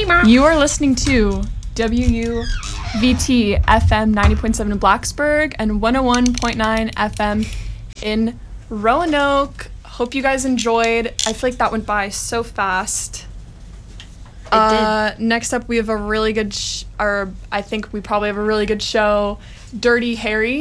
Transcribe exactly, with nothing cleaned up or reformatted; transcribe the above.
You are listening to W U V T F M ninety point seven in Blacksburg and one oh one point nine F M in Roanoke. Hope you guys enjoyed. I feel like that went by so fast. It uh, did. Next up, we have a really good, sh- or I think we probably have a really good show, Dirty Harry.